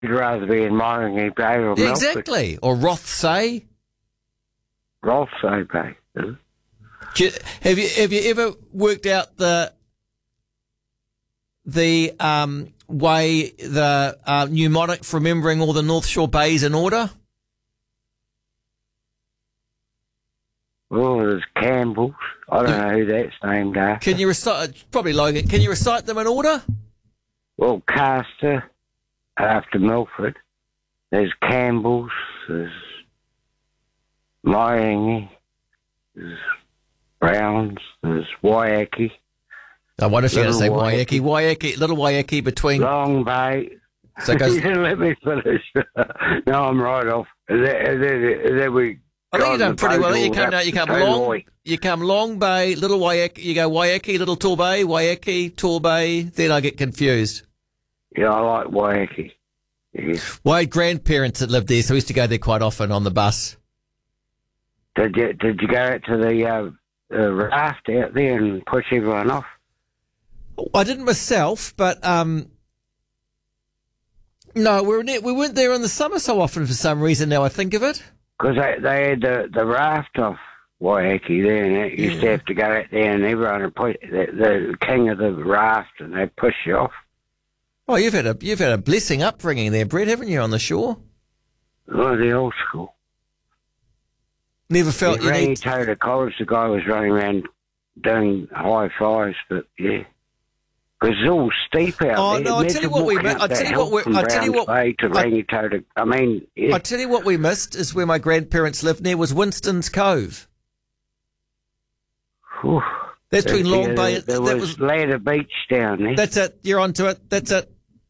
You'd rather be in Moringy Bay or Milford. Exactly. Or Rothsay. Rothsay Bay. Is it? Have you ever worked out the way the mnemonic for remembering all the North Shore bays in order? Oh, there's Campbell's. I don't know who that's named after. Can you recite? Probably Logan. Can you recite them in order? Well, Castor, after Milford. There's Campbell's. There's Moringy. There's Browns. There's Waiheke. I wonder if you're going to say Waiheke. Waiheke, Little Waiheke between... Long Bay. So it goes, You didn't let me finish. No, I'm right off. There we I think you've done pretty well. You You come Long Bay, Little Waiheke, you go Waiheke, Little Torbay, Waiheke, Torbay, then I get confused. Yeah, I like Waiheke. Yeah. I had grandparents that lived there, so we used to go there quite often on the bus. Did you go out to the raft out there and push everyone off? I didn't myself, but no, we weren't there in the summer so often for some reason. Now I think of it, because they had the raft off Waiheke there, and it used to have to go out there, and everyone would push the king of the raft, and they'd push you off. Oh, you've had a blessing upbringing there, Brett, haven't you, on the shore? Oh, the old school. Never felt you need... Rangitoto College, the guy was running around doing high fives, but yeah. Because it's all steep out there. Oh, no, I'll tell you what we missed. I'll tell you what we missed is where my grandparents lived near was Winston's Cove. Whew. That's between Long Bay... There was Ladder Beach down there. That's it. You're onto it. That's it.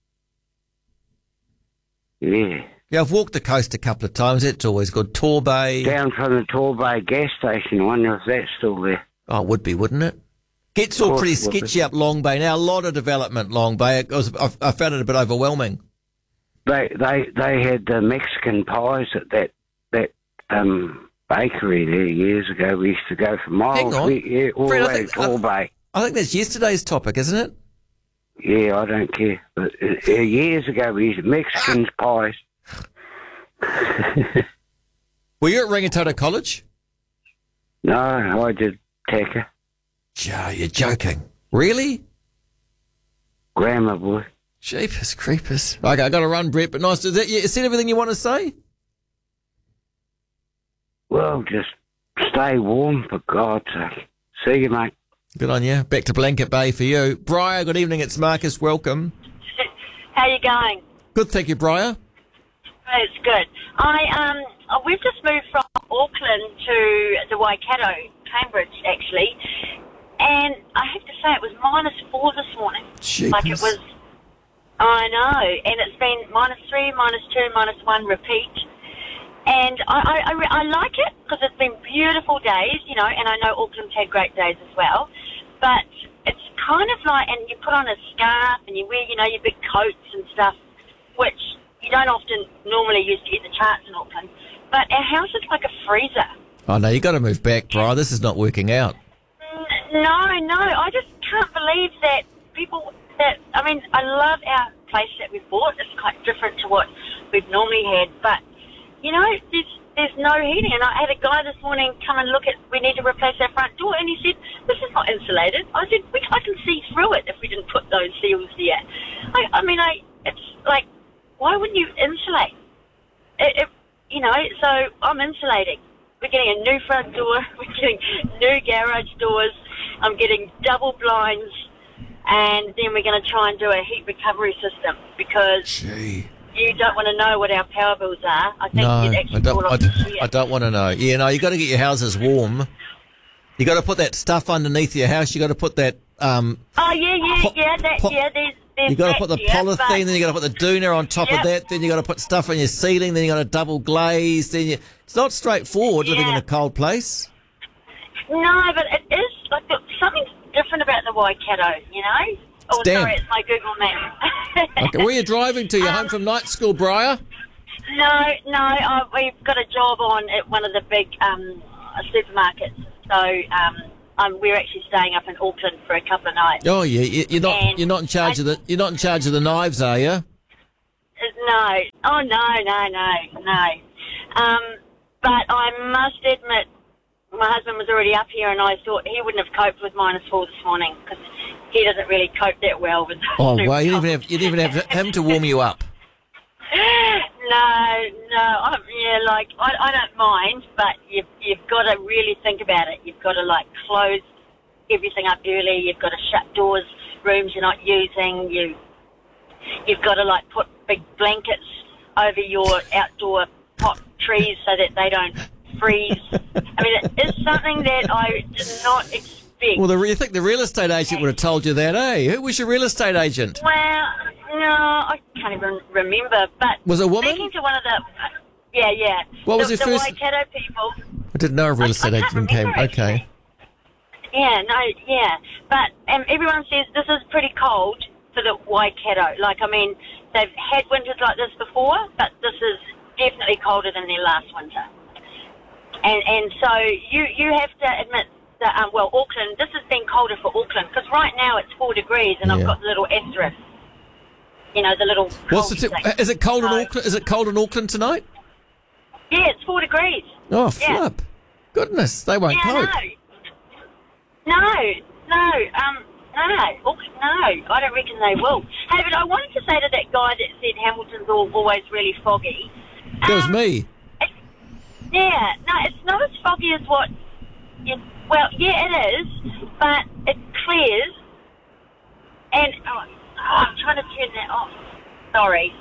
Yeah. Yeah, I've walked the coast a couple of times. It's always good. Torbay. Down from the Torbay gas station. I wonder if that's still there. Oh, it would be, wouldn't it? Gets all pretty sketchy up Long Bay now. A lot of development, Long Bay. I found it a bit overwhelming. They had the Mexican pies at that bakery there years ago. We used to go for miles. Hang on. All Fred, the way to Torbay. I think that's yesterday's topic, isn't it? Yeah, I don't care. But years ago we used Mexican pies. Were you at Rangitoto College? No, I did Tekka. Joe, you're joking. Really? Grammar boy. Jeepers creepers. Okay, I got to run, Brett, but nice. Is that everything you want to say? Well, just stay warm, for God's sake. See you, mate. Good on you. Back to Blanket Bay for you. Briar, good evening. It's Marcus. Welcome. How you going? Good, thank you, Briar. It's good. We've just moved from Auckland to the Waikato, Cambridge, actually, and I have to say it was -4 this morning. Jeepers. Like it was, I know, and it's been -3, -2, -1 repeat, and I like it because it's been beautiful days, you know, and I know Auckland's had great days as well, but it's kind of like, and you put on a scarf and you wear, you know, your big coats and stuff, which you don't often normally used to get the chance in Auckland. But our house is like a freezer. Oh, no, you got to move back, Briar. This is not working out. No, I just can't believe that I love our place that we've bought. It's quite different to what we've normally had. But, you know, there's no heating. And I had a guy this morning come and look at, we need to replace our front door. And he said, this is not insulated. I said, I can see through it if we didn't put those seals there. It's like, why wouldn't you insulate? So I'm insulating. We're getting a new front door. We're getting new garage doors. I'm getting double blinds. And then we're going to try and do a heat recovery system because you don't want to know what our power bills are. I think you'd actually I don't want to know. Yeah, no, you got to get your houses warm. You got to put that stuff underneath your house. You got to put that. You got to put the polythene, then you got to put the doona on top of that. Then you got to put stuff on your ceiling. Then you got to double glaze. It's not straightforward living in a cold place. No, but it is like something different about the Waikato, you know. Oh, sorry, it's my Google map. Okay, where are you driving to? You're home from night school, Briar? No, we've got a job on at one of the big supermarkets. So we're actually staying up in Auckland for a couple of nights. Oh yeah, you're not in charge of the knives, are you? no. Oh, no. But I must admit, my husband was already up here, and I thought he wouldn't have coped with -4 this morning because he doesn't really cope that well with. Oh, well, you didn't even have him to warm you up. No. I don't mind, but you've got to really think about it. You've got to close everything up early. You've got to shut doors, rooms you're not using. You've got to put big blankets over your outdoor pot trees so that they don't freeze. I mean, it is something that I did not expect. Well, you think the real estate agent would have told you that, eh? Who was your real estate agent? Well, no, I can't even remember. But was it a woman? Speaking to one of the, yeah. What was your the first? Waikato people. I didn't know a real estate agent came. Okay. Yeah, but everyone says this is pretty cold for the Waikato. They've had winters like this before, but this is definitely colder than their last winter. And so you have to admit that, Auckland, this has been colder for Auckland, because right now it's 4 degrees, and I've got the little asterisk. The little. Is it cold in Auckland? Is it cold in Auckland tonight? Yeah, it's 4 degrees. Oh, flip! Goodness, they won't cope. No, I don't reckon they will. Hey, but I wanted to say to that guy that said Hamilton's always really foggy. That was me. It's not as foggy as what. It is, but it clears. And I'm trying to turn that off. Sorry.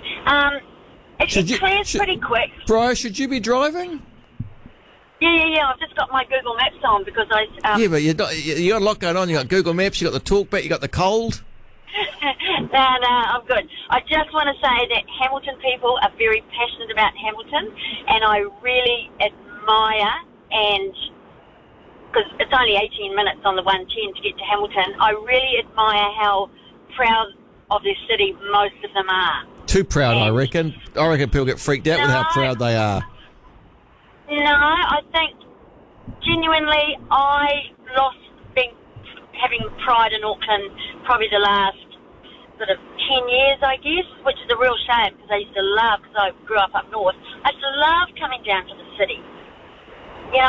It clears pretty quick. Bri, should you be driving? Yeah. I've just got my Google Maps on because I. But you got a lot going on. You got Google Maps. You got the talkback. You got the cold. No, I'm good. I just want to say that Hamilton people are very passionate about Hamilton, and I really admire, and because it's only 18 minutes on the 110 to get to Hamilton, I really admire how proud of their city most of them are. Too proud, I reckon. I reckon people get freaked out with how proud they are. No, I think genuinely I lost having pride in Auckland probably the last sort of 10 years, I guess, which is a real shame because I used to love, because I grew up north, I used to love coming down to the city. But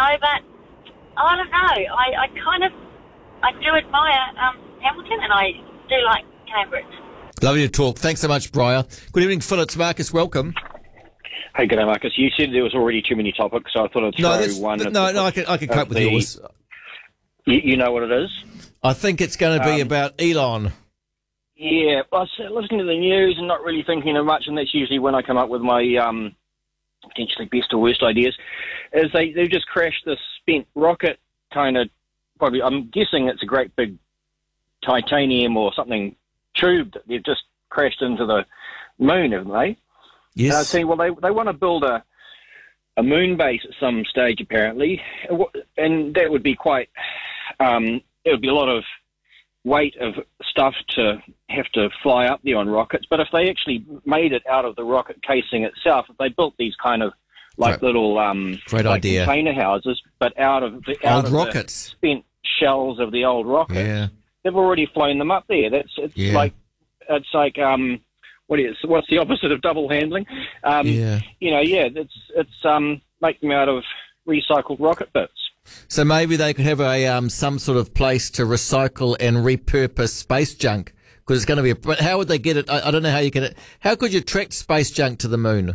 I don't know. I do admire Hamilton, and I do like Cambridge. Lovely to talk. Thanks so much, Briar. Good evening, Phil. It's Marcus. Welcome. Hey, g'day, Marcus. You said there was already too many topics, so I thought I'd throw one. I can cope with yours. You know what it is? I think it's going to be about Elon. Yeah, I was listening to the news and not really thinking of much, and that's usually when I come up with my potentially best or worst ideas, is they've just crashed this spent rocket kind of, probably, I'm guessing it's a great big titanium or something tube that they've just crashed into the moon, haven't they? Yes. And I was saying, well, they want to build a moon base at some stage, apparently, and that would be quite, it would be a lot of weight of stuff to have to fly up there on rockets. But if they actually made it out of the rocket casing itself, if they built these kind of little great idea container houses, but out of the rockets, the spent shells of the old rockets, they've already flown them up there. It's like what's the opposite of double handling? It's make them out of recycled rocket bits. So maybe they could have some sort of place to recycle and repurpose space junk, because it's going to be. But how would they get it? I don't know how you get it. How could you attract space junk to the moon?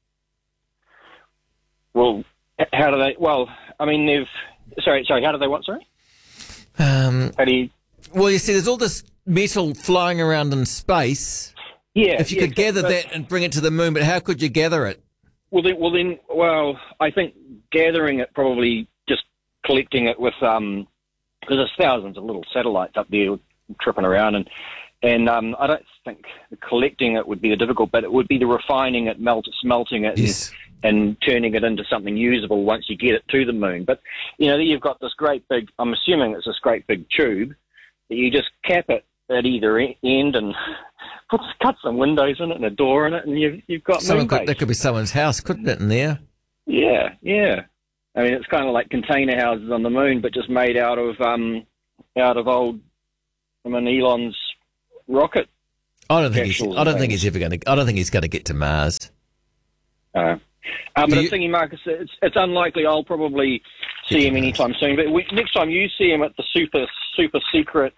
Well, how do they? Well, I mean, they've. Sorry. How do they what? Sorry. How do you? Well, you see, there's all this metal flying around in space. Yeah. If you could gather that and bring it to the moon, but how could you gather it? Well, I think gathering it, probably just collecting it with, because there's thousands of little satellites up there tripping around, and I don't think collecting it would be the difficult, but it would be the refining it, smelting it, and turning it into something usable once you get it to the moon. But, you've got this great big, I'm assuming it's this great big tube, that you just cap it at either end and cut some windows in it and a door in it, and you've got moon base. That could be someone's house, couldn't it, in there? Yeah. I mean, it's kind of like container houses on the moon, but just made out of old, Elon's rocket I don't think he's ever going to. I don't think he's going to get to Mars. But the thing, Marcus, it's unlikely I'll probably see him anytime soon. But next time you see him at the super secret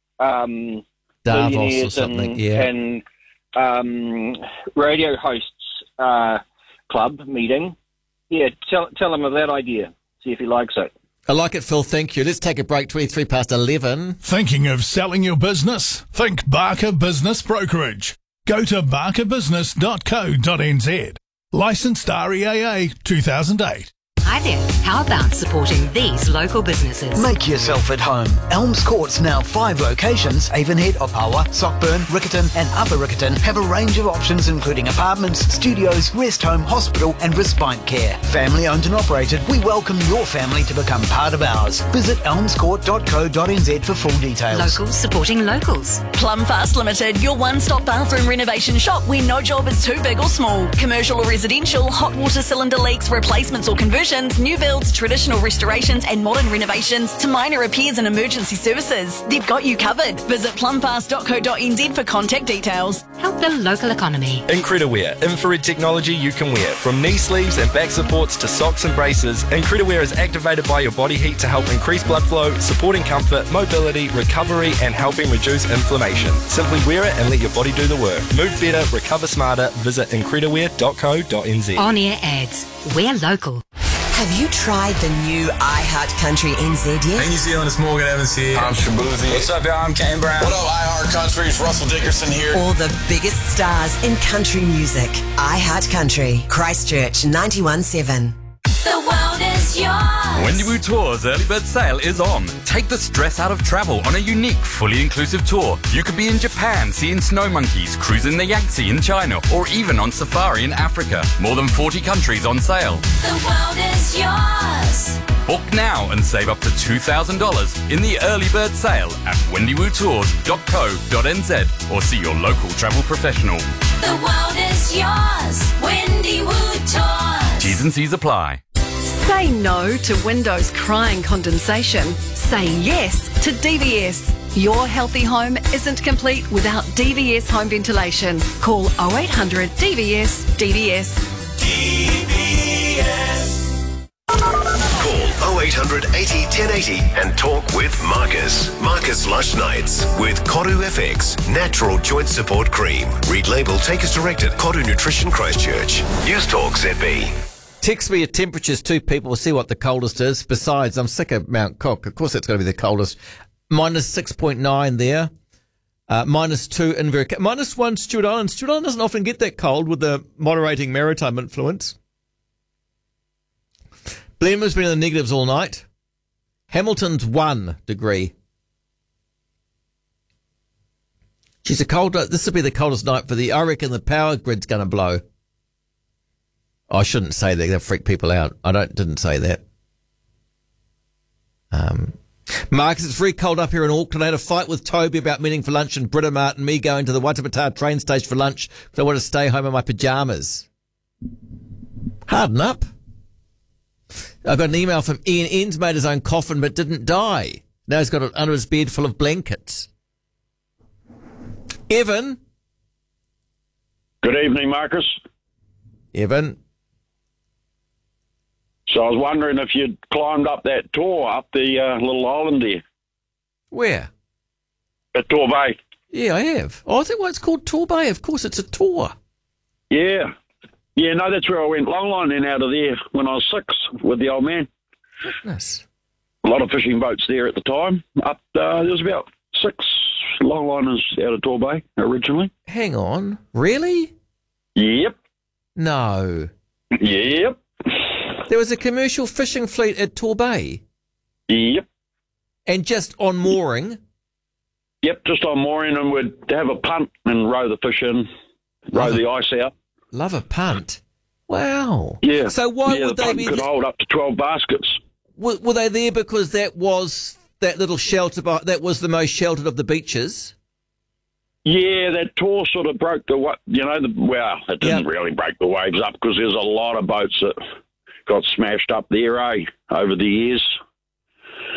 Davos or something, and radio hosts club meeting, tell him of that idea. See if he likes it. I like it, Phil. Thank you. Let's take a break. 11:23. Thinking of selling your business? Think Barker Business Brokerage. Go to barkerbusiness.co.nz. Licensed REAA 2008. Hi there. How about supporting these local businesses? Make yourself at home. Elms Court's now 5 locations. Avonhead, Opawa, Sockburn, Riccarton and Upper Riccarton have a range of options including apartments, studios, rest home, hospital and respite care. Family owned and operated, we welcome your family to become part of ours. Visit elmscourt.co.nz for full details. Locals supporting locals. Plumfast Limited, your one-stop bathroom renovation shop where no job is too big or small. Commercial or residential, hot water cylinder leaks, replacements or conversions, new builds, traditional restorations and modern renovations to minor repairs and emergency services. They've got you covered. Visit plumfast.co.nz for contact details. Help the local economy. Incrediwear, infrared technology you can wear. From knee sleeves and back supports to socks and braces, Incrediwear is activated by your body heat to help increase blood flow, supporting comfort, mobility, recovery and helping reduce inflammation. Simply wear it and let your body do the work. Move better, recover smarter. Visit incrediwear.co.nz. On-air ads. We're local. Have you tried the new iHeart Country NZ yet? Hey New Zealand, it's Morgan Evans here. I'm Shabuzi. What's up, y'all? I'm Kane Brown. What up, iHeart Country? It's Russell Dickerson here. All the biggest stars in country music. iHeart Country, Christchurch 91.7. The world is yours. Wendywoo Tours early bird sale is on. Take the stress out of travel on a unique, fully inclusive tour. You could be in Japan seeing snow monkeys, cruising the Yangtze in China, or even on safari in Africa. More than 40 countries on sale. The world is yours. Book now and save up to $2,000 in the early bird sale at wendywootours.co.nz or see your local travel professional. The world is yours. Wendywoo Tours. T's and C's apply. Say no to windows crying condensation. Say yes to DVS. Your healthy home isn't complete without DVS home ventilation. Call 0800 DVS DVS. DVS. Call 0800 80 1080 and talk with Marcus. Marcus Lush Nights with Koru FX Natural Joint Support Cream. Read label, take as directed. Koru Nutrition Christchurch. News Talk ZB. Text me your temperatures too, people. We'll see what the coldest is. Besides, I'm sick of Mount Cook. Of course, it's going to be the coldest. Minus 6.9 there. Minus 2 in minus 1 Stewart Island. Stewart Island doesn't often get that cold with the moderating maritime influence. Blenheim's been in the negatives all night. Hamilton's 1 degree. Geez, this will be the coldest night for I reckon the power grid's going to blow. I shouldn't say that. They'll freak people out. Didn't say that. Marcus, it's very cold up here in Auckland. I had a fight with Toby about meeting for lunch in Britomart and me going to the Watamata train station for lunch because I want to stay home in my pyjamas. Harden up. I got an email from Ian. Ian's made his own coffin but didn't die. Now he's got it under his bed full of blankets. Evan. Good evening, Marcus. Evan. So I was wondering if you'd climbed up that tor up the little island there. Where? At Tor Bay. Yeah, I have. Oh, I think it's called Tor Bay. Of course, it's a tour. Yeah. Yeah, no, that's where I went longlining out of there when I was 6 with the old man. Goodness. A lot of fishing boats there at the time. There was about 6 longliners out of Tor Bay originally. Hang on. Really? Yep. No. Yep. There was a commercial fishing fleet at Tor Bay? Yep. And just on mooring? Yep, just on mooring, and we'd have a punt and row the fish in, row the ice out. Love a punt. Wow. Yeah. So why would the they punt be... could hold up to 12 baskets. Were they there because that was that little shelter, that was the most sheltered of the beaches? Yeah, that tour sort of broke the, it didn't really break the waves up because there's a lot of boats that got smashed up there, over the years,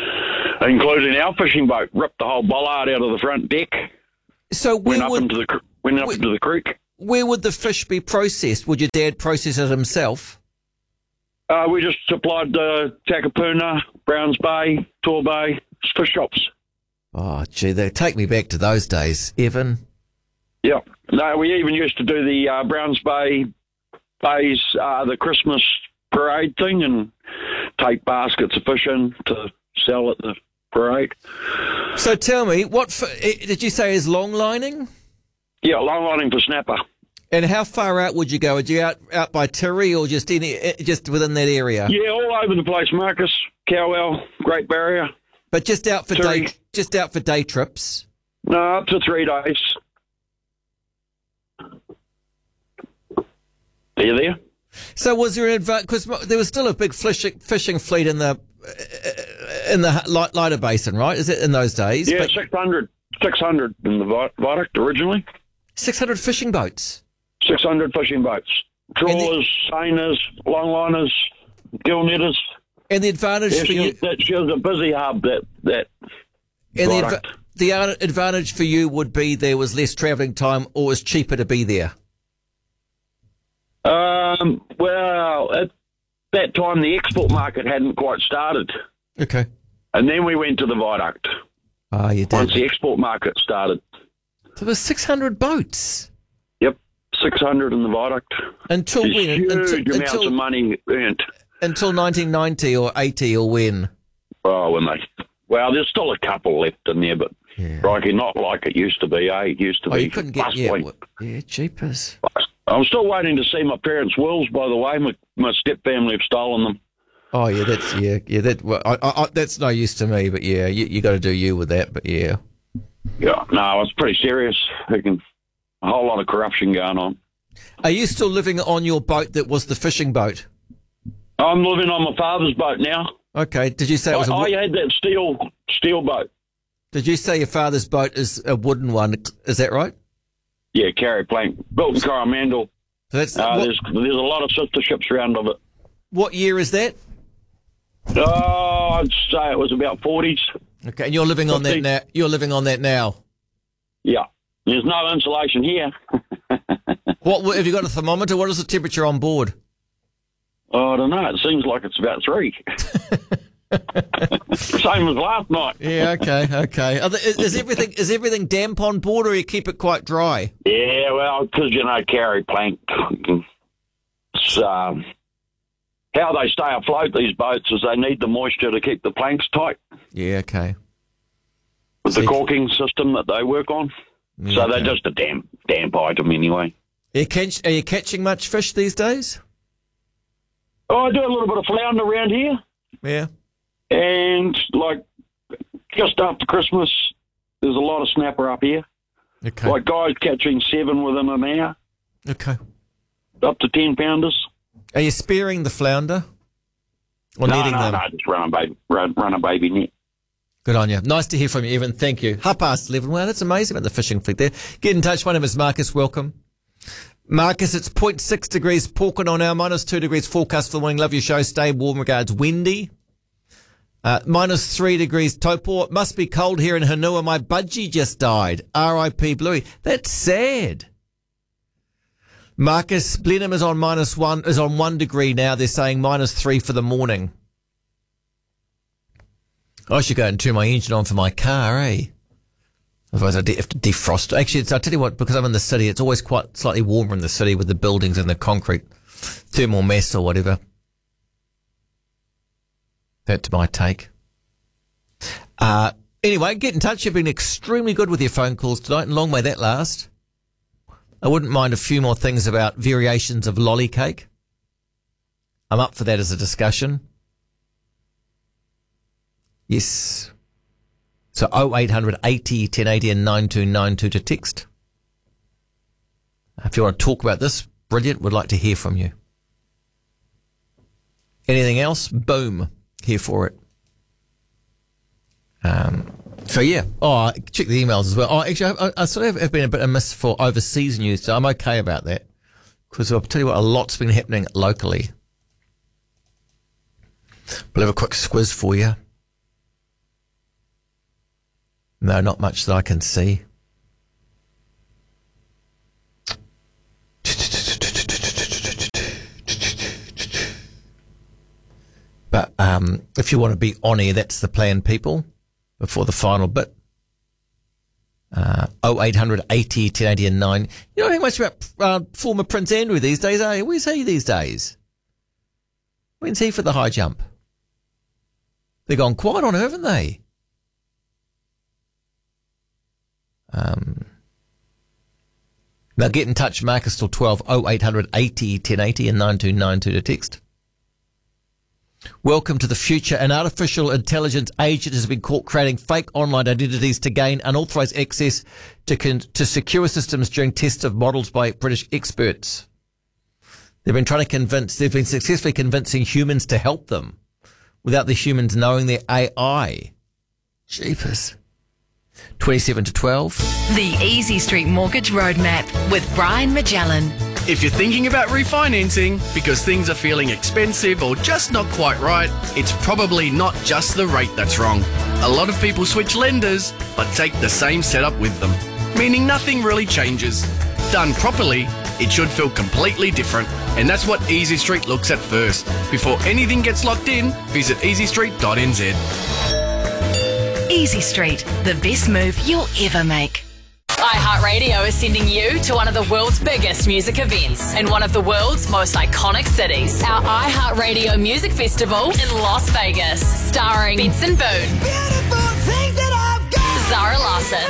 including our fishing boat. Ripped the whole bollard out of the front deck. So went up into the Went up into the creek. Where would the fish be processed? Would your dad process it himself? We just supplied Takapuna, Browns Bay, Tor Bay, fish shops. Oh, gee, they take me back to those days, Evan. Yeah. No, we even used to do the Browns Bay's the Christmas parade thing and take baskets of fish in to sell at the parade. So tell me, what did you say is long lining? Yeah, long lining for snapper. And how far out would you go? Would you out by Tirri or just within that area? Yeah, all over the place, Marcus, Cowell, Great Barrier. But just out for day trips? No, up to 3 days. Are you there? So was there an advantage? Because there was still a big fishing fleet in the Leiter Basin, right? Is it in those days? Yeah, 600 in the viaduct originally. 600 fishing boats? 600 fishing boats. Trawlers, seiners, longliners, gill netters. And the advantage for you... She was a busy hub, that and the advantage for you would be there was less travelling time or it was cheaper to be there? Well, at that time, the export market hadn't quite started. Okay. And then we went to the viaduct. Ah, you did. Once the export market started. There were 600 boats? Yep, 600 in the viaduct. Until when? Huge amounts of money earned. Until 1990 or 80 or when? Oh, well, there's still a couple left in there, but crikey, not like it used to be, eh? It used to be. You couldn't get, cheapers. I'm still waiting to see my parents' wills, by the way. My step-family have stolen them. Oh, yeah, that's no use to me, but yeah, you got to do you with that, but yeah. Yeah, no, it's pretty serious. A whole lot of corruption going on. Are you still living on your boat that was the fishing boat? I'm living on my father's boat now. Okay, did you say it was I had that steel boat. Did you say your father's boat is a wooden one? Is that right? Yeah, carry plank, built in Coromandel. There's a lot of sister ships around of it. What year is that? Oh, I'd say it was about 40s. Okay, and you're living on that now. You're living on that now. Yeah, there's no insulation here. What have you got a thermometer? What is the temperature on board? Oh, I don't know. It seems like it's about 3. Same as last night. Yeah. Okay. Is everything damp on board, or you keep it quite dry? Yeah, well, because carry plank. It's, how they stay afloat, these boats, is they need the moisture to keep the planks tight. Yeah. Okay. With the corking system that they work on, so they're just a damp item anyway. Are you catching much fish these days? Oh, I do a little bit of flounder around here. Yeah. And, just after Christmas, there's a lot of snapper up here. Okay. Like guys catching 7 within an hour. Okay. Up to 10-pounders. Are you spearing the flounder? Or netting them? No, just run a baby net. Good on you. Nice to hear from you, Evan. Thank you. 11:30. Wow, that's amazing about the fishing fleet there. Get in touch. My name is Marcus. Welcome. Marcus, it's 0.6 degrees Porkino now, -2 degrees forecast for the morning. Love your show. Stay warm. Regards, windy. -3 degrees Taupo. It must be cold here in Hanua. My budgie just died. R.I.P. Bluey. That's sad. Marcus, Blenheim is on -1, is on 1 degree now. They're saying -3 for the morning. I should go and turn my engine on for my car, eh? Otherwise I have to defrost. Actually, I'll tell you what, because I'm in the city, it's always quite slightly warmer in the city with the buildings and the concrete thermal mass or whatever. That's my take. Anyway, get in touch. You've been extremely good with your phone calls tonight, and long may that last. I wouldn't mind a few more things about variations of lolly cake. I'm up for that as a discussion. Yes. So 0800 80 1080 and 9292 to text. If you want to talk about this, brilliant. Would like to hear from you. Anything else? Boom. Here for it. So yeah. Oh, check the emails as well. Oh, actually, I sort of have been a bit amiss for overseas news, so I'm okay about that. Because I'll tell you what, a lot's been happening locally. We'll have a quick squiz for you. No, not much that I can see. But if you want to be on air, that's the plan, people, before the final bit. 0800 80 1080 and 9. You don't hear much about former Prince Andrew these days, are you? Where's he these days? When's he for the high jump? They've gone quiet on him, haven't they? Now get in touch, Marcus, till 12, 0800 80 1080 and 9292 to text. Welcome to the future. An artificial intelligence agent has been caught creating fake online identities to gain unauthorized access to secure systems during tests of models by British experts. They've been successfully convincing humans to help them without the humans knowing their AI. Jeepers. 27 to 12. The Easy Street Mortgage Roadmap with Brian Magellan. If you're thinking about refinancing because things are feeling expensive or just not quite right, it's probably not just the rate that's wrong. A lot of people switch lenders but take the same setup with them, meaning nothing really changes. Done properly, it should feel completely different, and that's what Easy Street looks at first. Before anything gets locked in, visit easystreet.nz. Easy Street, the best move you'll ever make. iHeartRadio is sending you to one of the world's biggest music events in one of the world's most iconic cities. Our iHeartRadio Music Festival in Las Vegas, starring Benson Boone, Zara Larsson,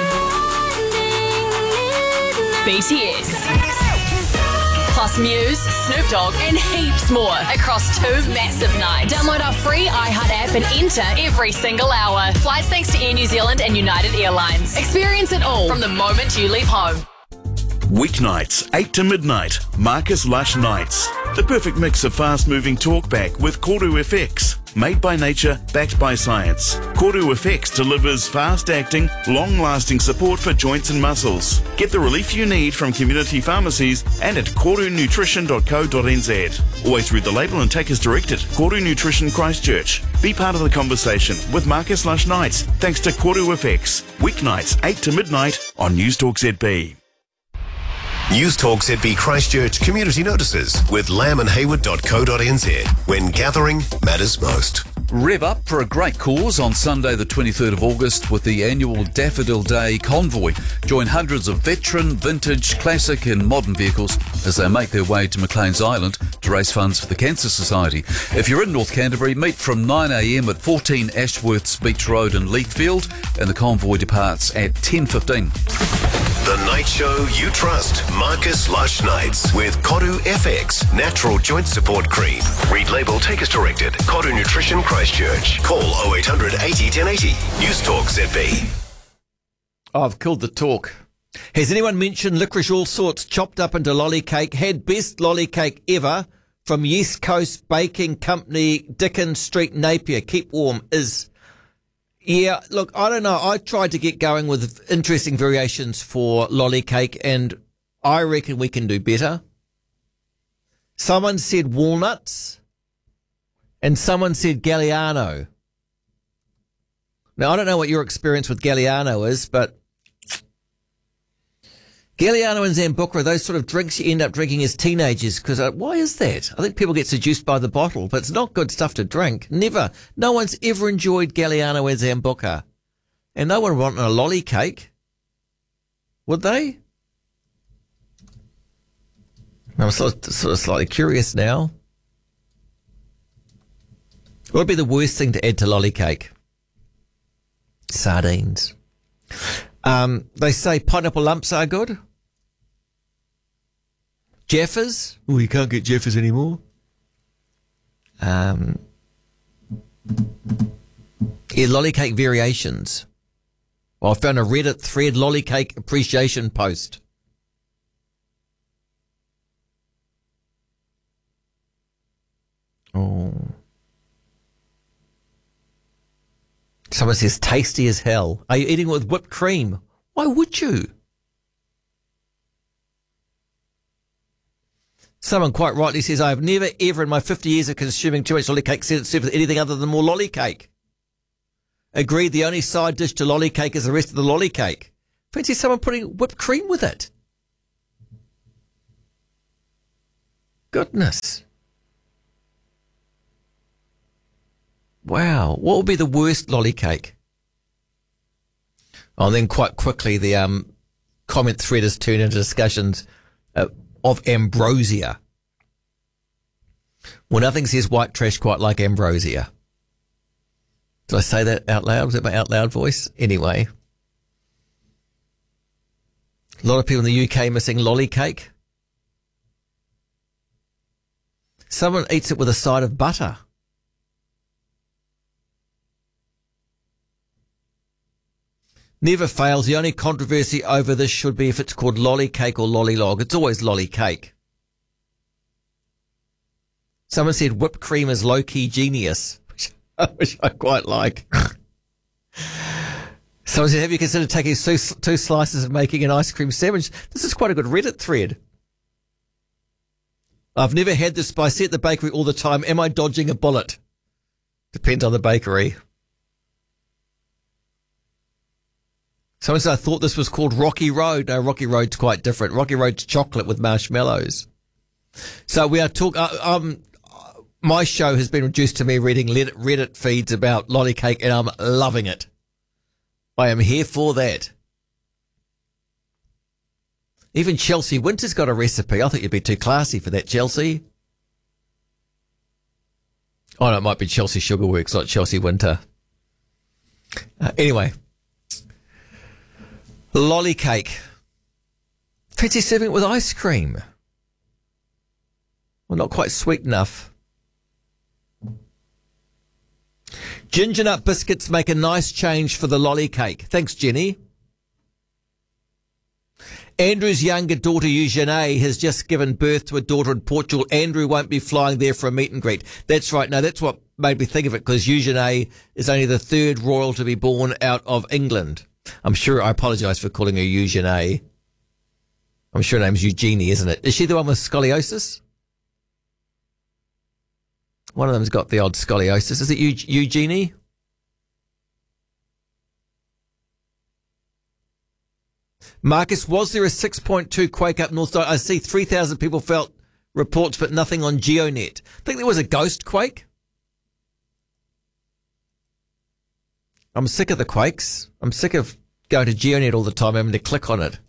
BTS, plus Muse, Snoop Dogg, and heaps more across 2 massive nights. Download our free iHeart app and enter every single hour. Flights thanks to Air New Zealand and United Airlines. Experience it all from the moment you leave home. Weeknights, 8 to midnight, Marcus Lush Nights. The perfect mix of fast-moving talkback with Koru FX. Made by nature, backed by science. Koru FX delivers fast-acting, long-lasting support for joints and muscles. Get the relief you need from community pharmacies and at korunutrition.co.nz. Always read the label and take as directed. Koru Nutrition Christchurch. Be part of the conversation with Marcus Lush Nights thanks to Koru FX. Weeknights, 8 to midnight on News Talk ZB. News Talk ZB Christchurch community notices with lambandhayward.co.nz when gathering matters most. Rev up for a great cause on Sunday the 23rd of August with the annual Daffodil Day Convoy. Join hundreds of veteran, vintage, classic and modern vehicles as they make their way to Maclean's Island to raise funds for the Cancer Society. If you're in North Canterbury, meet from 9am at 14 Ashworths Beach Road in Leithfield, and the convoy departs at 10:15. The night show you trust. Marcus Lush Nights with Koru FX Natural Joint Support Cream. Read label, take as directed. Koru Nutrition Christchurch. Call 0800 80 1080. News Talk ZB. I've killed the talk. Has anyone mentioned licorice all sorts chopped up into lolly cake? Had best lolly cake ever from East Coast Baking Company, Dickens Street, Napier. Keep warm is... Yeah, look, I don't know. I tried to get going with interesting variations for lolly cake, and I reckon we can do better. Someone said walnuts, and someone said Galliano. Now, I don't know what your experience with Galliano is, but Galliano and Zambuca are those sort of drinks you end up drinking as teenagers, because why is that? I think people get seduced by the bottle, but it's not good stuff to drink. Never. No one's ever enjoyed Galliano and Zambuca. And no one would want a lolly cake. Would they? I'm sort of slightly curious now. What would be the worst thing to add to lolly cake? Sardines. They say pineapple lumps are good. Jeffers. Oh, you can't get Jeffers anymore. Yeah, lolly cake variations. Well, I found a Reddit thread lolly cake appreciation post. Oh. Someone says tasty as hell. Are you eating it with whipped cream? Why would you? Someone quite rightly says, I have never ever in my 50 years of consuming too much lolly cake served with anything other than more lolly cake. Agreed, the only side dish to lolly cake is the rest of the lolly cake. Fancy someone putting whipped cream with it. Goodness. Wow. What would be the worst lolly cake? Oh, and then quite quickly the comment thread has turned into discussions of ambrosia. Well, nothing says white trash quite like ambrosia. Did I say that out loud? Was that my out loud voice? Anyway. A lot of people in the UK missing lolly cake. Someone eats it with a side of butter. Never fails. The only controversy over this should be if it's called lolly cake or lolly log. It's always lolly cake. Someone said whipped cream is low-key genius, which I quite like. Someone said, have you considered taking two slices and making an ice cream sandwich? This is quite a good Reddit thread. I've never had this, but I see it at the bakery all the time. Am I dodging a bullet? Depends on the bakery. Someone said, I thought this was called Rocky Road. No, Rocky Road's quite different. Rocky Road's chocolate with marshmallows. So we are talking, my show has been reduced to me reading Reddit feeds about lolly cake, and I'm loving it. I am here for that. Even Chelsea Winter's got a recipe. I think you'd be too classy for that, Chelsea. Oh, no, it might be Chelsea Sugarworks, not Chelsea Winter. Anyway. Lolly cake. Fancy serving it with ice cream. Well, not quite sweet enough. Ginger nut biscuits make a nice change for the lolly cake. Thanks, Jenny. Andrew's younger daughter, Eugenie, has just given birth to a daughter in Portugal. Andrew won't be flying there for a meet and greet. That's right. No, that's what made me think of it, because Eugenie is only the third royal to be born out of England. I'm sure, I apologise for calling her Eugenie. I'm sure her name's Eugenie, isn't it? Is she the one with scoliosis? One of them's got the odd scoliosis. Is it Eugenie? Marcus, was there a 6.2 quake up north? I see 3,000 people felt reports, but nothing on GeoNet. I think there was a ghost quake. I'm sick of the quakes. I'm sick of going to GeoNet all the time, having to click on it.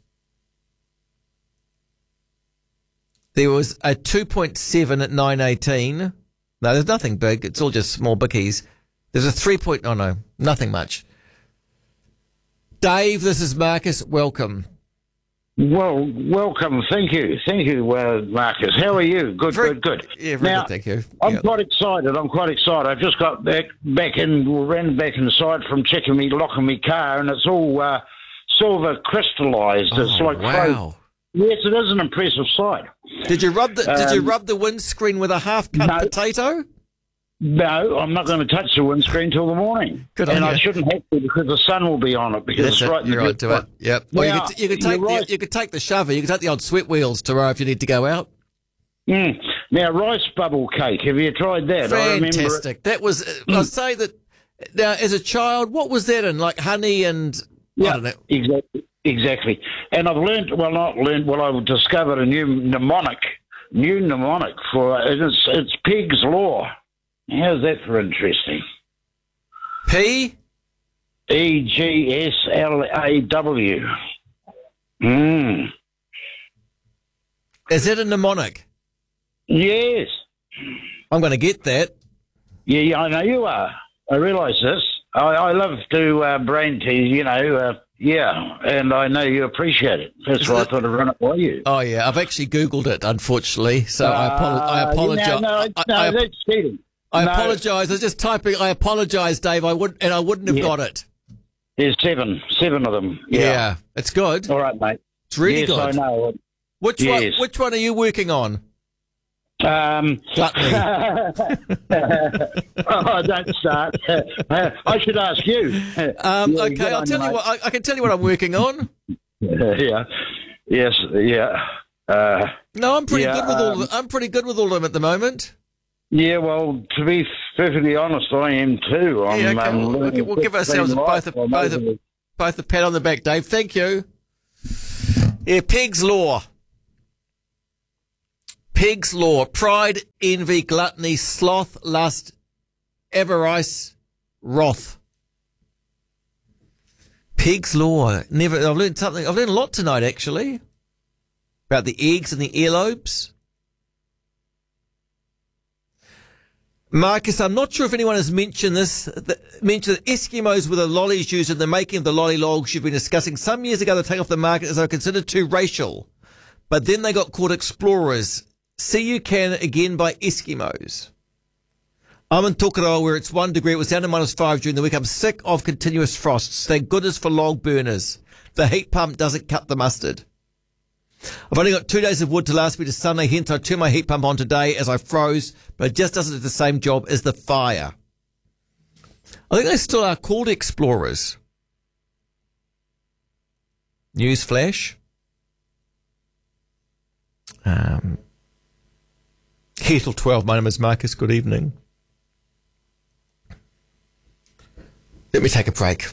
There was a 2.7 at 9:18. No, there's nothing big. It's all just small bickies. There's a 3. Oh, no, nothing much. Dave, this is Marcus. Welcome. Well, welcome. Thank you. Thank you, Marcus. How are you? Good. Yeah, very now, good, thank you. I'm quite excited. I've just got ran back inside from locking my car, and it's all silver crystallised. It's like wow. Yes, it is an impressive sight. Did you rub the windscreen with a half-cut potato? No, I'm not going to touch the windscreen till the morning. Good on and you. I shouldn't have to, because the sun will be on it. Because That's it's right. You're right to it. Yep. Well, Now, you could take the shover. You could take the old sweat wheels tomorrow if you need to go out. Now, rice bubble cake. Have you tried that? Fantastic. That was. I'll say that. Now, as a child, what was that in? Like honey and I don't know. Exactly. And I've I've discovered a new mnemonic for it's Pig's Law. How's that for interesting? P? EGSLAW. Is it a mnemonic? Yes. I'm going to get that. Yeah, I know you are. I realise this. I love to brain tease, and I know you appreciate it. That's why I thought I'd run it by you. Oh, yeah. I've actually Googled it, unfortunately, so I apologise. No, that's cheating. I apologise. I was just typing. I apologise, Dave. I wouldn't have got it. There's seven of them. Yeah, it's good. All right, mate. It's really good. Yes, I know. Which one are you working on? Gluttony. Oh, don't start. I should ask you. Okay, I'll tell you what. I can tell you what I'm working on. Yeah. Yes. Yeah. No, I'm pretty good with all of them. I'm pretty good with all of them at the moment. Yeah, well, to be perfectly honest, I am too. We'll give ourselves both a pat on the back, Dave. Thank you. Yeah, Pig's Law. Pig's Law. Pride, envy, gluttony, sloth, lust, Everrice, Roth. Pig's Law. Never. I've learned something. I've learned a lot tonight, actually, about the eggs and the earlobes. Marcus, I'm not sure if anyone has mentioned this. Mentioned that Eskimos were the lollies used in the making of the lolly logs you've been discussing. Some years ago, they take off the market as they were considered too racial, but then they got called explorers. See You Can again by Eskimos. I'm in Tokoroa where it's 1 degree. It was down to -5 during the week. I'm sick of continuous frosts. Thank goodness for log burners. The heat pump doesn't cut the mustard. I've only got 2 days of wood to last me to Sunday, hence I turned my heat pump on today as I froze, but it just doesn't do the same job as the fire. I think they still are called explorers. News flash. Here till 12. My name is Marcus. Good evening. Let me take a break.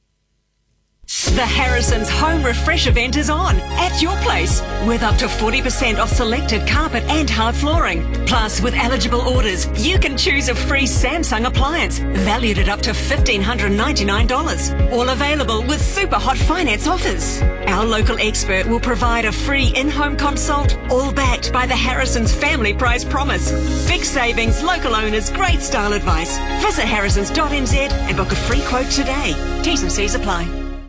The Harrison's Home Refresh event is on at your place with up to 40% off selected carpet and hard flooring. Plus, with eligible orders, you can choose a free Samsung appliance valued at up to $1,599. All available with super hot finance offers. Our local expert will provide a free in-home consult, all backed by the Harrison's Family Price Promise. Big savings, local owners, great style advice. Visit harrisons.nz and book a free quote today. T's and C's apply.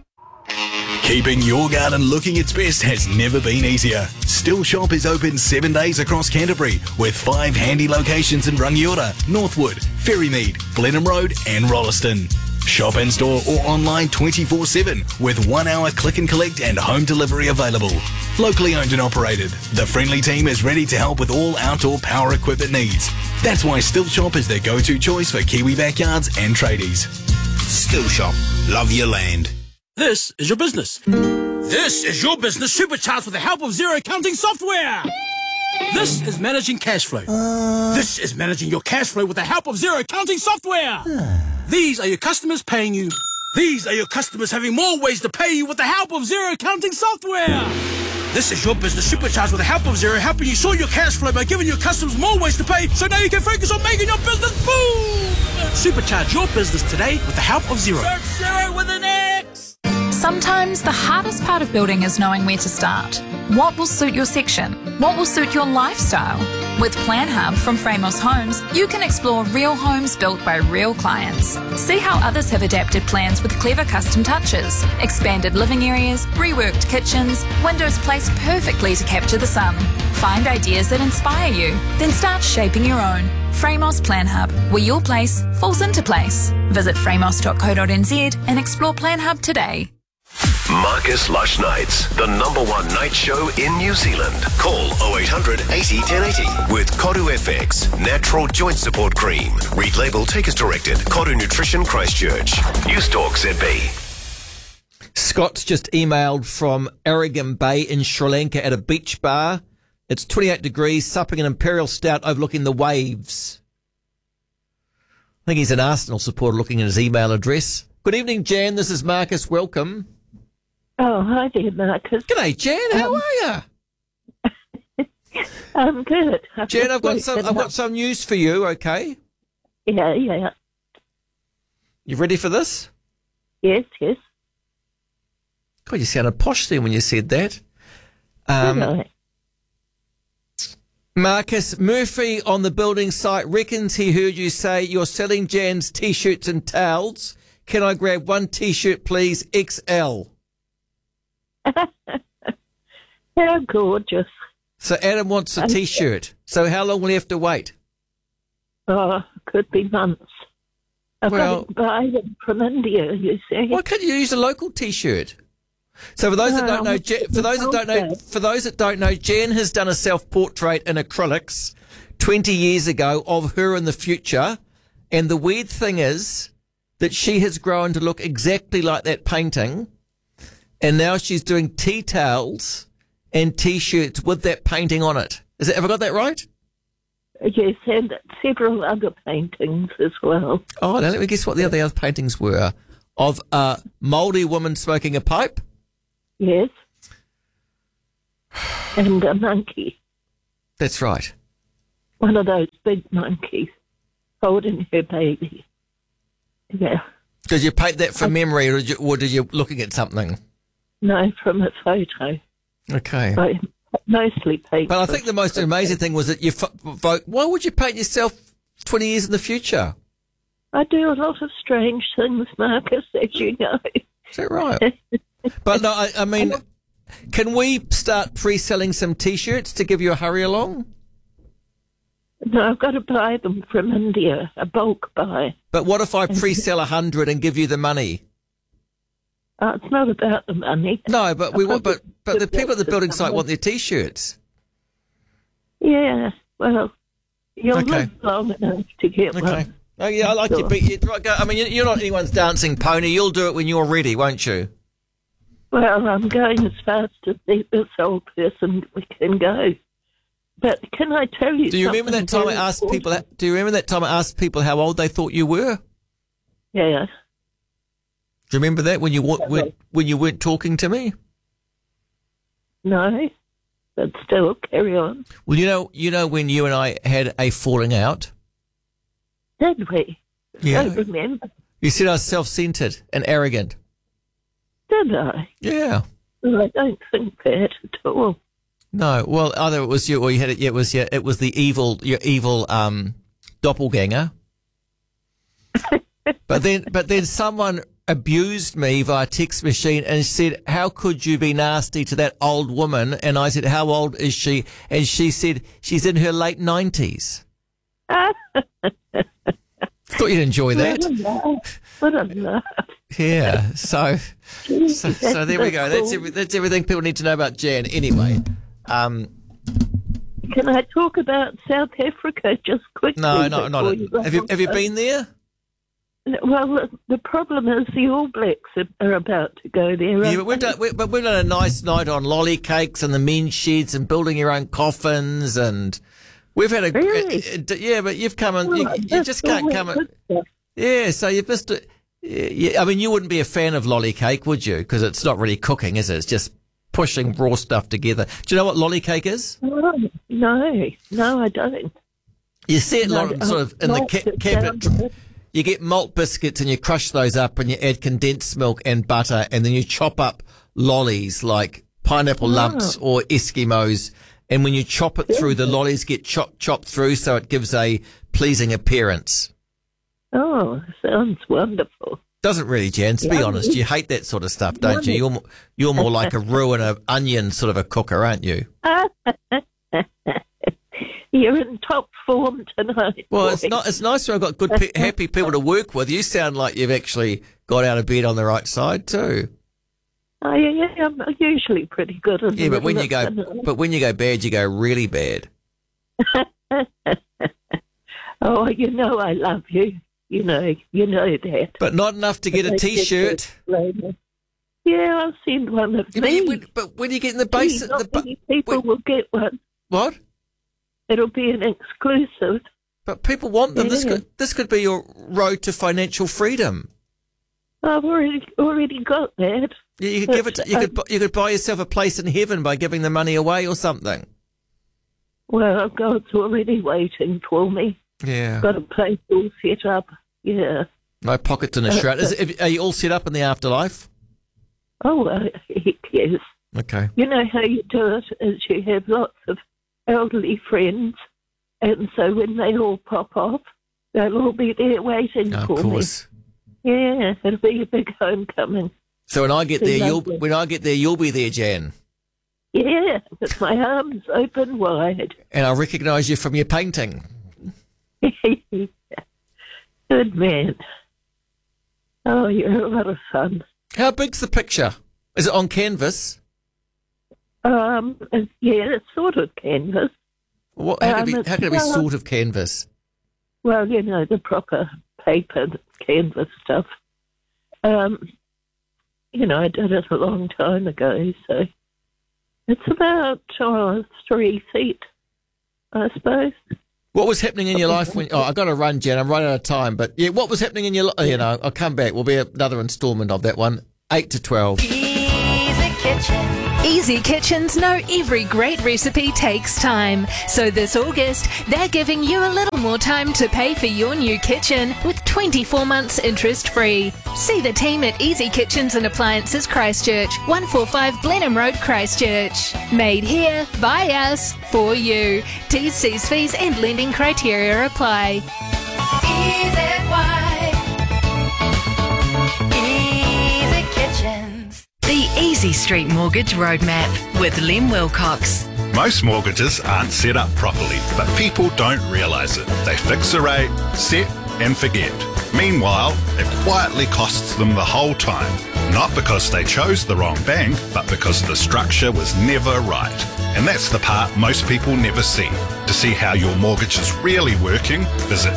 Keeping your garden looking its best has never been easier. Still Shop is open 7 days across Canterbury with 5 handy locations in Rangiora, Northwood, Ferrymead, Blenheim Road and Rolleston. Shop in store or online 24/7 with 1 hour click and collect and home delivery available. Locally owned and operated, the friendly team is ready to help with all outdoor power equipment needs. That's why Still Shop is their go-to choice for Kiwi backyards and tradies. Still Shop. Love your land. This is your business. This is your business supercharged with the help of Xero accounting software. This is managing cash flow. This is managing your cash flow with the help of Xero accounting software. These are your customers paying you. These are your customers having more ways to pay you with the help of Xero accounting software. This is your business supercharged with the help of Xero, helping you sort your cash flow by giving your customers more ways to pay, so now you can focus on making your business boom. Supercharge your business today with the help of Xero. Search Xero with an X. Sometimes the hardest part of building is knowing where to start. What will suit your section? What will suit your lifestyle? With Plan Hub from Framos Homes, you can explore real homes built by real clients. See how others have adapted plans with clever custom touches, expanded living areas, reworked kitchens, windows placed perfectly to capture the sun. Find ideas that inspire you, then start shaping your own. Framos Plan Hub, where your place falls into place. Visit framos.co.nz and explore Plan Hub today. Marcus Lush Nights, the #1 night show in New Zealand. Call 0800 80 1080 with Koru FX, natural joint support cream. Read label, take as directed. Koru Nutrition Christchurch. News Talk ZB. Scott's just emailed from Aragon Bay in Sri Lanka at a beach bar. It's 28 degrees, supping an imperial stout overlooking the waves. I think he's an Arsenal supporter looking at his email address. Good evening, Jan. This is Marcus. Welcome. Oh, hi there, Marcus. G'day, Jan. How are you? I'm good. Jan, I've got some news for you. Okay. Yeah. You ready for this? Yes. God, you sounded posh then when you said that. Marcus, Murphy on the building site reckons he heard you say you're selling Jan's T-shirts and towels. Can I grab one T-shirt, please, XL? How gorgeous. So Adam wants a T-shirt. So how long will he have to wait? Oh, could be months. I've got to buy them from India, you see. Why can't you use a local T-shirt? So for those that don't know, Jan has done a self-portrait in acrylics 20 years ago of her in the future, and the weird thing is that she has grown to look exactly like that painting, and now she's doing tea towels and T-shirts with that painting on it. Have I got that right? Yes, and several other paintings as well. Oh, now let me guess what the other paintings were. Of a mouldy woman smoking a pipe? Yes. And a monkey. That's right. One of those big monkeys. holding her baby. Yeah. Did you paint that from memory, or did you looking at something? No, from a photo. Okay. I mostly paint. But I think the most amazing thing was that you vote. Why would you paint yourself 20 years in the future? I do a lot of strange things, Marcus, as you know. Is that right? But no, I mean, can we start pre-selling some T-shirts to give you a hurry along? No, I've got to buy them from India, a bulk buy. But what if I pre-sell 100 and give you the money? It's not about the money. No, but but the people at the building site want their T-shirts. Yeah, well, you'll live long enough to get one. Oh yeah, I like your beat. I mean, you're not anyone's dancing pony. You'll do it when you're ready, won't you? Well, I'm going as fast as this old person we can go. But can I tell you? Do you remember that time I asked people? Do you remember that time I asked people how old they thought you were? Yeah. Do you remember that when you weren't talking to me? No, but still, carry on. Well, you know when you and I had a falling out. Did we? Yeah. I don't remember. You said I was self-centered and arrogant. Did I? Yeah. Well, I don't think that at all. No, well, either it was you or you had it. It was your evil doppelganger. But then someone abused me via text machine and said, "How could you be nasty to that old woman?" And I said, "How old is she?" And she said, "She's in her late 90s." Thought you'd enjoy that. What a laugh. Yeah. So there we go. That's everything people need to know about Jan. Anyway. Can I talk about South Africa just quickly? No, not. Have you been there? Well, the problem is the All Blacks are about to go there. Yeah, but we've done a nice night on lolly cakes and the men's sheds and building your own coffins, and we've had a yeah. But you've come and you just can't come. Yeah, so you've missed it. Yeah, I mean, you wouldn't be a fan of lolly cake, would you? Because it's not really cooking, is it? It's just pushing raw stuff together. Do you know what lolly cake is? No, I don't. You see it sort of in the cabinet. You get malt biscuits and you crush those up and you add condensed milk and butter, and then you chop up lollies like pineapple lumps or Eskimos. And when you chop it through, the lollies get chopped through, so it gives a pleasing appearance. Oh, sounds wonderful. Doesn't really, Jan. To be honest, you hate that sort of stuff, don't you? You're more like a roux and an onion sort of a cooker, aren't you? You're in top form tonight. Well, boy. it's nice when I've got good, happy people to work with. You sound like you've actually got out of bed on the right side too. Oh, yeah, I'm usually pretty good. Yeah, but when you go bad, you go really bad. Oh, you know I love you. You know that. But not enough to get a T-shirt. Yeah, I'll send one of me. But when you get in the base, people will get one. What? It'll be an exclusive. But people want them. Yeah. This could be your road to financial freedom. I've already got that. Yeah, you could give it. You could buy yourself a place in heaven by giving the money away or something. Well, God's already waiting for me. Yeah. Got a place all set up. Yeah. No pockets in a shroud. Are you all set up in the afterlife? Oh, yes. Okay. You know how you do it is you have lots of elderly friends, and so when they all pop off, they'll all be there waiting for me. Of course. Yeah, it'll be a big homecoming. So when I get there, you'll be there, Jan. Yeah, with my arms open wide. And I'll recognise you from your painting. Good man. Oh, you're a lot of fun. How big's the picture? Is it on canvas? Yeah, it's sort of canvas. What? How can it be sort of canvas? Well, you know, the proper paper canvas stuff. You know, I did it a long time ago, so it's about 3 feet, I suppose. What was happening in your life when... Oh, I've got to run, Jen. I'm running out of time. But, yeah, what was happening in your life? You know, I'll come back. We'll be another instalment of that one. 8 to 12. Easy Kitchen. Easy Kitchens know every great recipe takes time. So this August, they're giving you a little more time to pay for your new kitchen with 24 months interest-free. See the team at Easy Kitchens and Appliances Christchurch, 145 Blenheim Road, Christchurch. Made here, by us, for you. T's, C's, fees and lending criteria apply. Easy Kitchens. The Easy Street Mortgage Roadmap with Lem Wilcox. Most mortgages aren't set up properly, but people don't realise it. They fix a rate, set and forget. Meanwhile, it quietly costs them the whole time. Not because they chose the wrong bank, but because the structure was never right. And that's the part most people never see. To see how your mortgage is really working, visit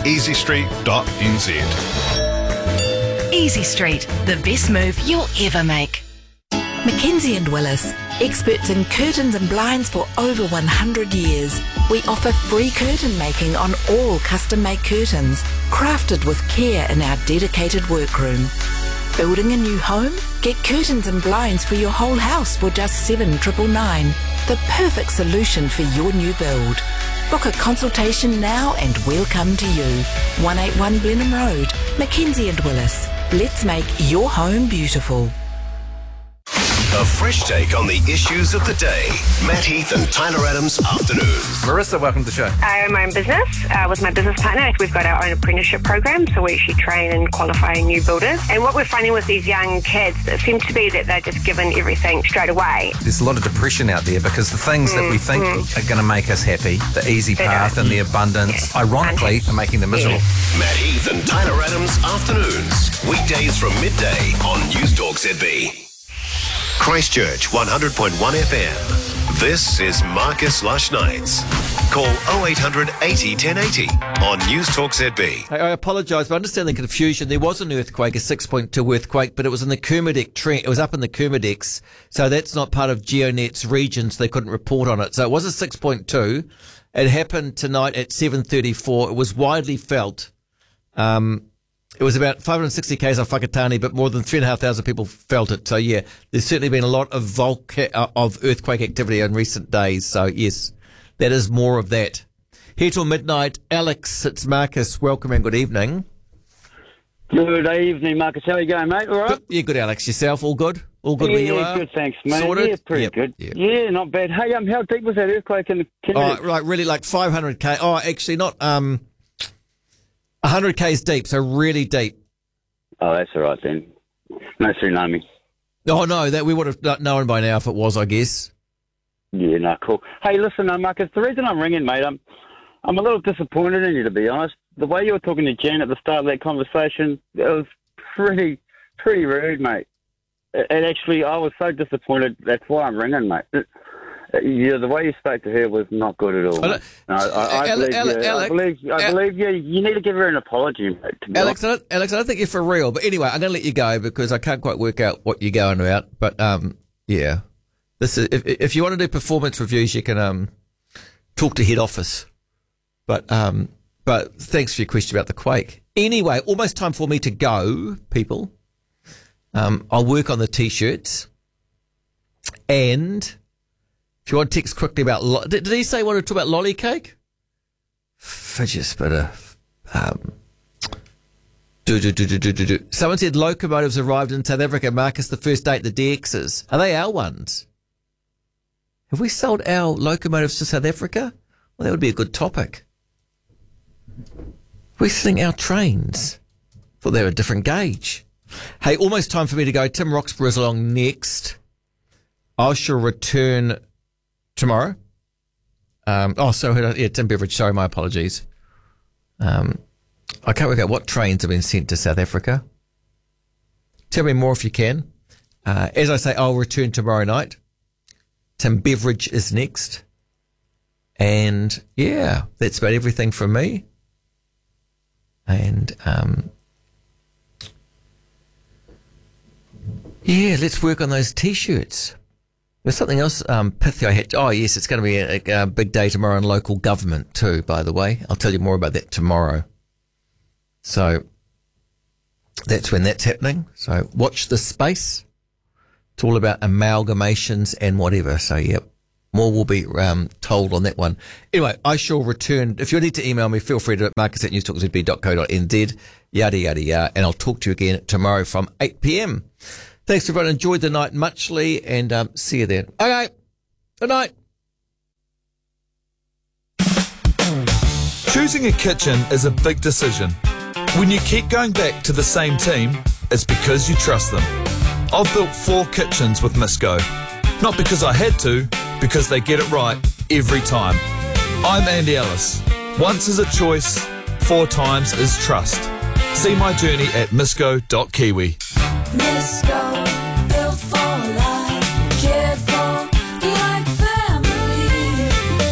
easystreet.nz. Easy Street, the best move you'll ever make. Mackenzie & Willis, experts in curtains and blinds for over 100 years. We offer free curtain making on all custom-made curtains, crafted with care in our dedicated workroom. Building a new home? Get curtains and blinds for your whole house for just $7,999. The perfect solution for your new build. Book a consultation now and we'll come to you. 181 Blenheim Road, Mackenzie & Willis. Let's make your home beautiful. A fresh take on the issues of the day. Matt Heath and Tyler Adams Afternoons. Marissa, welcome to the show. I own my own business with my business partner. We've got our own apprenticeship program, so we actually train and qualify new builders. And what we're finding with these young kids, it seems to be that they're just given everything straight away. There's a lot of depression out there because the things that we think are going to make us happy, the easy path and the abundance, ironically, are making them miserable. Matt Heath and Tyler Adams Afternoons. Weekdays from midday on News Talk ZB. Christchurch 100.1 FM. This is Marcus Lush Nights. Call 0800 80 1080 on News Talk ZB. I apologise, but I understand the confusion. There was an earthquake, a 6.2 earthquake, but it was in the Kermadec Trent. It was up in the Kermadecs, so that's not part of GeoNet's region, so they couldn't report on it. So it was a 6.2. It happened tonight at 7:34. It was widely felt. It was about 560 k's off Whakatane, but more than 3,500 people felt it. So yeah, there's certainly been a lot of earthquake activity in recent days. So yes, that is more of that. Here till midnight, Alex, it's Marcus. Welcome and good evening. Good evening, Marcus. How are you going, mate? All right? Good. Yeah, good, Alex. Yourself? All good? All good where you are? Yeah, good, thanks, mate. Sorted? Yeah, pretty good. Yep. Yeah, not bad. Hey, how deep was that earthquake in the Kermadec? Oh, right, really like 500 k. Oh, actually not, 100 k's deep, so really deep. Oh, that's all right then. No tsunami. Oh, no, that we would have known by now if it was, I guess. Yeah, no, cool. Hey, listen, Marcus, the reason I'm ringing, mate, I'm a little disappointed in you, to be honest. The way you were talking to Jen at the start of that conversation, it was pretty rude, mate. And actually, I was so disappointed. That's why I'm ringing, mate. Yeah, the way you spoke to her was not good at all. I believe you need to give her an apology, mate. Alex, I don't think you're for real. But anyway, I'm going to let you go because I can't quite work out what you're going about. But yeah, this is if you want to do performance reviews, you can talk to head office. But thanks for your question about the quake. Anyway, almost time for me to go, people. I'll work on the t-shirts and. If you want to text quickly about... Did he say he wanted to talk about lolly cake? Fidges, but... Someone said locomotives arrived in South Africa. Marcus, the first date, the DXs. Are they our ones? Have we sold our locomotives to South Africa? Well, that would be a good topic. We're selling our trains. Thought they were a different gauge. Hey, almost time for me to go. Tim Roxburgh is along next. I shall return... tomorrow. Tim Beveridge. Sorry, my apologies. I can't work out what trains have been sent to South Africa. Tell me more if you can. As I say, I'll return tomorrow night. Tim Beveridge is next. And yeah, that's about everything from me. And yeah, let's work on those t-shirts. There's something else pithy I had. Oh, yes, it's going to be a big day tomorrow in local government too, by the way. I'll tell you more about that tomorrow. So that's when that's happening. So watch this space. It's all about amalgamations and whatever. So, yep. More will be told on that one. Anyway, I shall return. If you need to email me, feel free to marcus@newstalkzb.co.nz, yada, yada, yada. And I'll talk to you again tomorrow from 8 p.m. Thanks, everyone. Enjoyed the night muchly, and see you then. Okay. Good night. Choosing a kitchen is a big decision. When you keep going back to the same team, it's because you trust them. I've built 4 kitchens with Misco. Not because I had to, because they get it right every time. I'm Andy Ellis. Once is a choice, 4 times is trust. See my journey at misco.kiwi. Misco, built for life, cared for like family.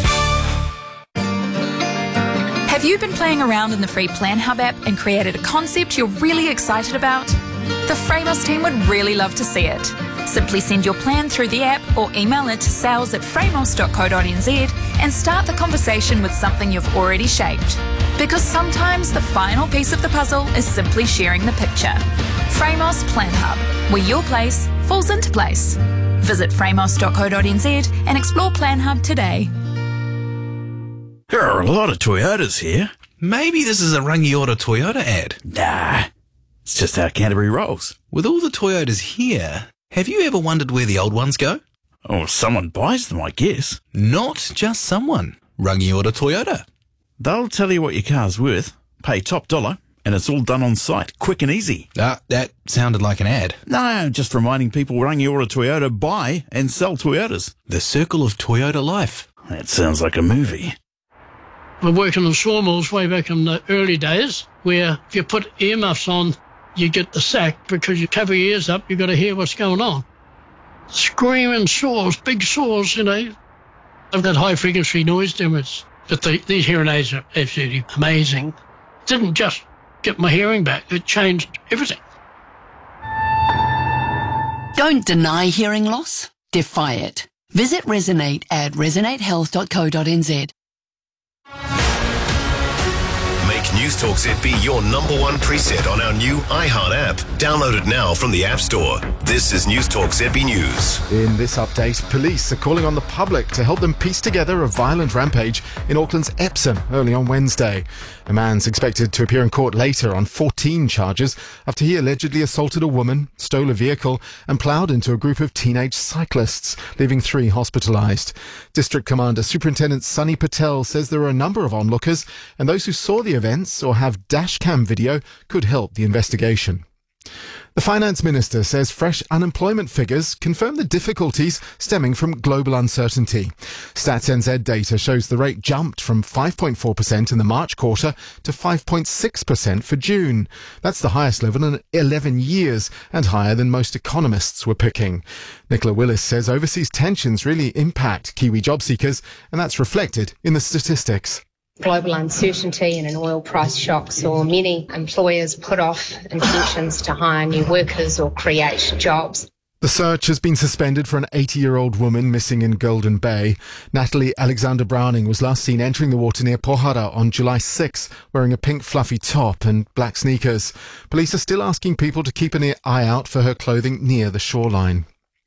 Have you been playing around in the free Plan Hub app and created a concept you're really excited about? The Framos team would really love to see it. Simply send your plan through the app or email it to sales@framos.co.nz and start the conversation with something you've already shaped. Because sometimes the final piece of the puzzle is simply sharing the picture. Framos Plan Hub, where your place falls into place. Visit framos.co.nz and explore Plan Hub today. There are a lot of Toyotas here. Maybe this is a Rangiora Toyota ad. Nah, it's just how Canterbury rolls. With all the Toyotas here, have you ever wondered where the old ones go? Oh, someone buys them, I guess. Not just someone. Rangiora Toyota. They'll tell you what your car's worth, pay top dollar, and it's all done on site, quick and easy. That sounded like an ad. No, just reminding people Rangiora Toyota buy and sell Toyotas. The circle of Toyota life. That sounds like a movie. We're working on sawmills way back in the early days, where if you put earmuffs on, you get the sack because you cover your ears up, you've got to hear what's going on. Screaming saws, big saws, you know. I've got high frequency noise damage, but these hearing aids are absolutely amazing. It didn't just get my hearing back, it changed everything. Don't deny hearing loss, defy it. Visit Resonate at resonatehealth.co.nz. Make News Talk ZB your number 1 preset on our new iHeart app. Download it now from the App Store. This is News Talk ZB News. In this update, police are calling on the public to help them piece together a violent rampage in Auckland's Epsom early on Wednesday. A man's expected to appear in court later on 14 charges after he allegedly assaulted a woman, stole a vehicle and ploughed into a group of teenage cyclists, leaving 3 hospitalised. District Commander Superintendent Sunny Patel says there are a number of onlookers and those who saw the events or have dashcam video could help the investigation. The Finance Minister says fresh unemployment figures confirm the difficulties stemming from global uncertainty. Stats NZ data shows the rate jumped from 5.4% in the March quarter to 5.6% for June. That's the highest level in 11 years and higher than most economists were picking. Nicola Willis says overseas tensions really impact Kiwi job seekers, and that's reflected in the statistics. Global uncertainty and an oil price shock saw many employers put off intentions to hire new workers or create jobs. The search has been suspended for an 80-year-old woman missing in Golden Bay. Natalie Alexander Browning was last seen entering the water near Pohara on July 6, wearing a pink fluffy top and black sneakers. Police are still asking people to keep an eye out for her clothing near the shoreline.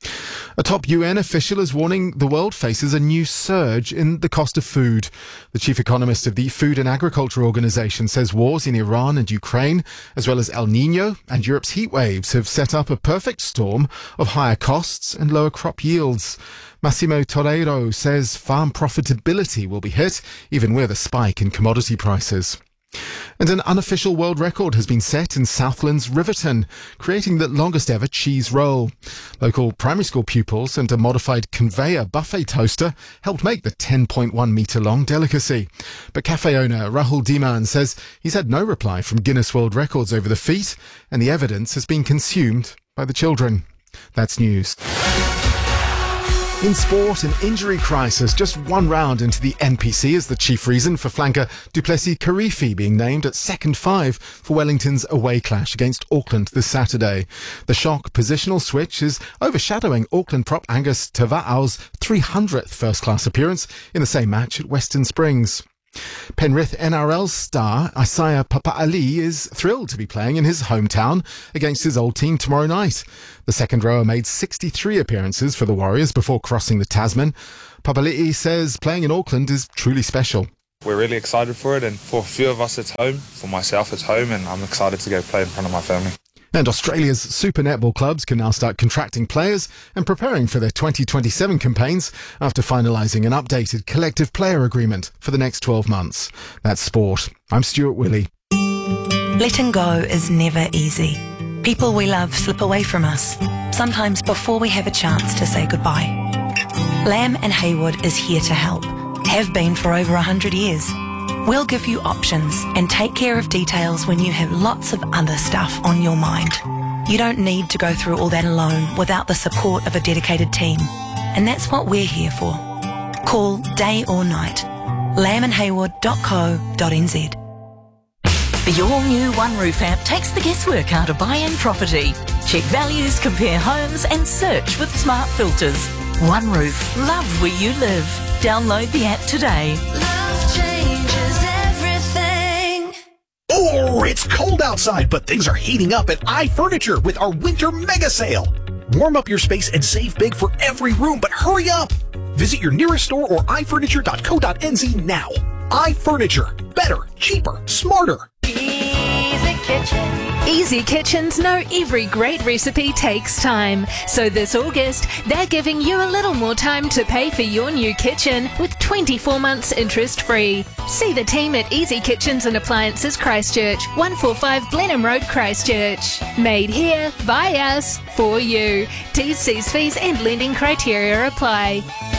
A top UN official is warning the world faces a new surge in the cost of food. The chief economist of the Food and Agriculture Organization says wars in Iran and Ukraine, as well as El Nino and Europe's heat waves, have set up a perfect storm of higher costs and lower crop yields. Massimo Torreiro says farm profitability will be hit, even with a spike in commodity prices. And an unofficial world record has been set in Southland's Riverton, creating the longest ever cheese roll. Local primary school pupils and a modified conveyor buffet toaster helped make the 10.1 metre long delicacy. But cafe owner Rahul Diman says he's had no reply from Guinness World Records over the feat, and the evidence has been consumed by the children. That's news. In sport, an injury crisis just 1 round into the NPC is the chief reason for flanker du Plessis-Kirifi being named at second 5 for Wellington's away clash against Auckland this Saturday. The shock positional switch is overshadowing Auckland prop Angus Tava'au's 300th first-class appearance in the same match at Western Springs. Penrith NRL star Isaiah Papa'ali is thrilled to be playing in his hometown against his old team tomorrow night. The second rower made 63 appearances for the Warriors before crossing the Tasman. Papa'ali says playing in Auckland is truly special. We're really excited for it, and for a few of us it's home. For myself it's home, and I'm excited to go play in front of my family. And Australia's Super Netball clubs can now start contracting players and preparing for their 2027 campaigns after finalising an updated collective player agreement for the next 12 months. That's sport. I'm Stuart Willey. Letting go is never easy. People we love slip away from us, sometimes before we have a chance to say goodbye. Lamb and Haywood is here to help, have been for over 100 years. We'll give you options and take care of details when you have lots of other stuff on your mind. You don't need to go through all that alone without the support of a dedicated team. And that's what we're here for. Call day or night. lambandhaywood.co.nz. The all-new One Roof app takes the guesswork out of buying property. Check values, compare homes and search with smart filters. One Roof. Love where you live. Download the app today. Oh, it's cold outside, but things are heating up at iFurniture with our winter mega sale. Warm up your space and save big for every room, but hurry up! Visit your nearest store or ifurniture.co.nz now. iFurniture. Better, cheaper, smarter. Easy Kitchens know every great recipe takes time. So this August, they're giving you a little more time to pay for your new kitchen with 24 months interest-free. See the team at Easy Kitchens and Appliances Christchurch, 145 Blenheim Road, Christchurch. Made here, by us, for you. T's, C's, fees and lending criteria apply.